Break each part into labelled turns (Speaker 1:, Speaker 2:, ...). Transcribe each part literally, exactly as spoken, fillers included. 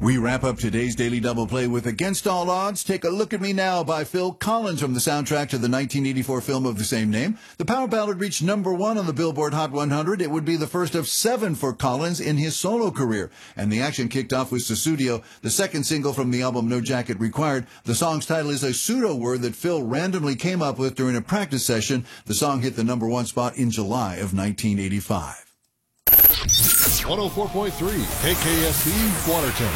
Speaker 1: We wrap up today's Daily Double Play with Against All Odds. Take a Look at Me Now by Phil Collins from the soundtrack to the nineteen eighty-four film of the same name. The power ballad reached number one on the Billboard Hot one hundred. It would be the first of seven for Collins in his solo career. And the action kicked off with Sussudio, the second single from the album No Jacket Required. The song's title is a pseudo word that Phil randomly came up with during a practice session. The song hit the number one spot in July of nineteen eighty-five.
Speaker 2: one oh four point three K K S B, Watertown.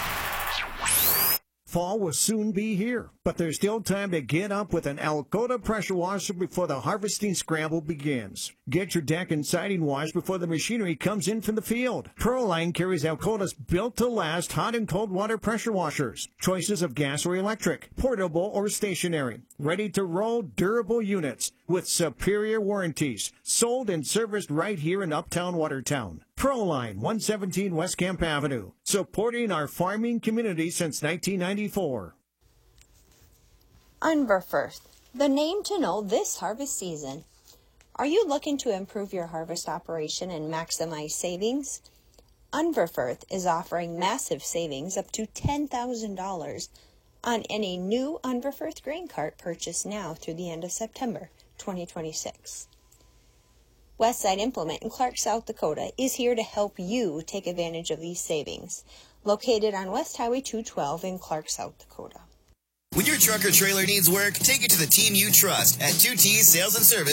Speaker 3: Fall will soon be here, but there's still time to get up with an Alcoda pressure washer before the harvesting scramble begins. Get your deck and siding washed before the machinery comes in from the field. Proline carries Alcoda's built-to-last hot and cold water pressure washers. Choices of gas or electric, portable or stationary. Ready-to-roll, durable units with superior warranties. Sold and serviced right here in Uptown Watertown. Proline, one seventeen West Camp Avenue, supporting our farming community since nineteen ninety-four.
Speaker 4: Unverfirth, the name to know this harvest season. Are you looking to improve your harvest operation and maximize savings? Unverfirth is offering massive savings up to ten thousand dollars on any new Unverfirth grain cart purchased now through the end of September twenty twenty-six. Westside Implement in Clark, South Dakota is here to help you take advantage of these savings. Located on West Highway two twelve in Clark, South Dakota.
Speaker 5: When your truck or trailer needs work, take it to the team you trust at two T's Sales and Service.